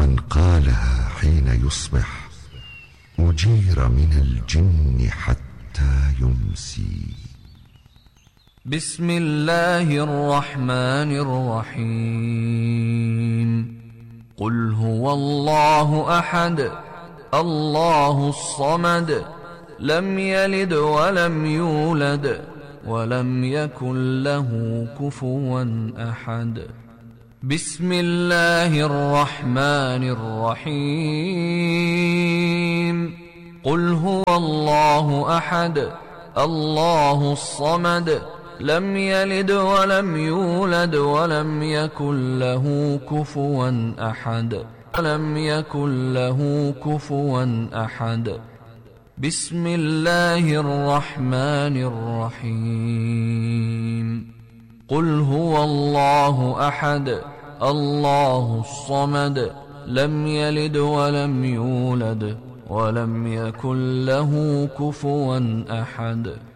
من قالها حين يصبح أجير من الجن حتى يمسي. بسم الله الرحمن الرحيم. قل هو الله أحد الله الصمد لم يلد ولم يولد ولم يكن له كفوا أحد. بسم الله الرحمن الرحيم. قل هو الله أحد الله الصمد لم يلد ولم يولد ولم يكن له كفوا أحد ولم يكن له كفوا أحد. بسم الله الرحمن الرحيم. قل هو الله أحد الله الصمد لم يلد ولم يولد ولم يكن له كفوا أحد.